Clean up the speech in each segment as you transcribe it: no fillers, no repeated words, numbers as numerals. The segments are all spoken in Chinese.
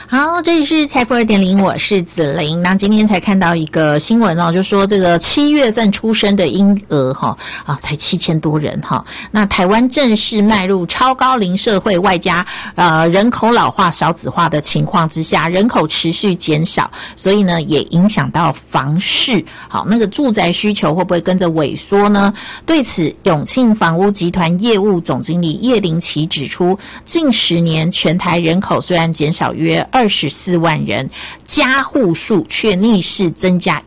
好，这里是财富 2.0， 我是子玲。那今天才看到一个新闻哦，就说这个7月份出生的婴儿才7000多人那台湾正式迈入超高龄社会，外加人口老化少子化的情况之下，人口持续减少，所以呢也影响到房市。好，那个住宅需求会不会跟着萎缩呢？对此，永庆房屋集团业务总经理叶林奇指出，近10年全台人口虽然减少约24万人，家户数却逆势增加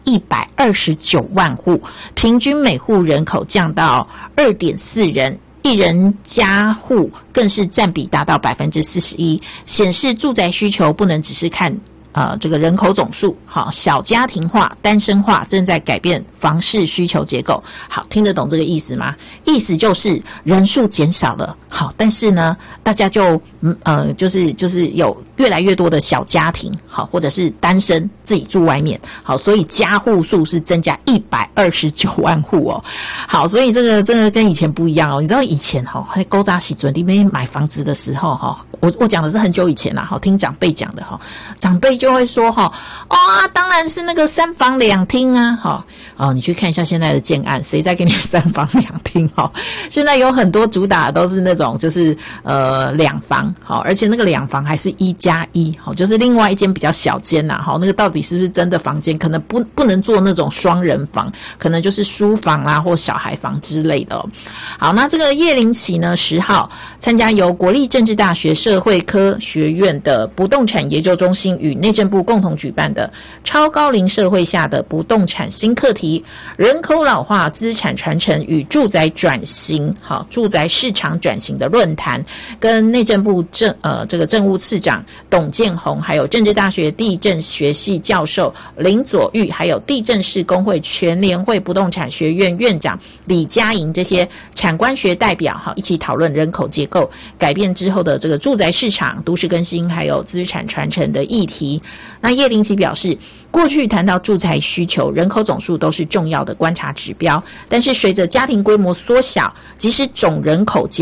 129万户，平均每户人口降到 2.4 人，一人家户更是占比达到 41%， 显示住宅需求不能只是看这个人口总数，小家庭化、单身化正在改变房市需求结构。好，听得懂这个意思吗？意思就是人数减少了，好，但是呢，大家就是有越来越多的小家庭，好，或者是单身自己住外面，好，所以家户数是增加129万户哦。好，所以这个跟以前不一样哦。你知道以前在古早时阵里面买房子的时候我讲的是很久以前啦，听长辈讲的长辈就会说当然是那个3房2厅啊，你去看一下现在的建案，谁在给你3房2厅现在有很多主打的都是那种就是2房，而且那个2房还是1+1，就是另外一间比较小间啦，那个到底是不是真的房间，可能不能做那种双人房，可能就是书房啦或小孩房之类的好，那这个叶林奇呢10号参加由国立政治大学社会科学院的不动产研究中心与内政部共同举办的超高龄社会下的不动产新课题，人口老化、资产传承与住宅转型，住宅市场转型的论坛，跟内政部这个政务次长董建宏，还有政治大学地政学系教授林佐玉，还有地政士工会全联会不动产学院院长李佳莹这些产官学代表一起讨论人口结构改变之后的这个住宅市场、都市更新还有资产传承的议题。那叶林奇表示，过去谈到住宅需求、人口总数都是重要的观察指标，但是随着家庭规模缩小，即使总人口